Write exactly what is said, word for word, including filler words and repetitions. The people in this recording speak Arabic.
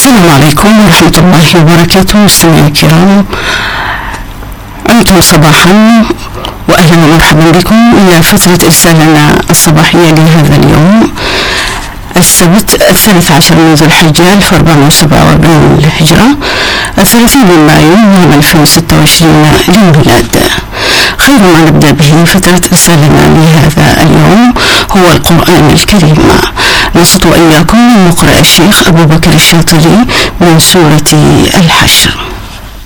السلام عليكم ورحمة الله وبركاته. مستمعينا الكرام، أنتم صباحا وأهلا ومرحبا بكم إلى فترة إرسالنا الصباحية لهذا اليوم السبت الثالث عشر من ذو الحجة ألف وأربعمائة وسبعة وأربعين للهجرة، الثلاثين من مايو عام ألفين وستة وعشرين للميلاد. خير ما نبدأ به فترة إرسالنا لهذا اليوم هو القرآن الكريم. نصت وإياكم من مقرأ الشيخ أبو بكر الشاطري من سورة الحشر.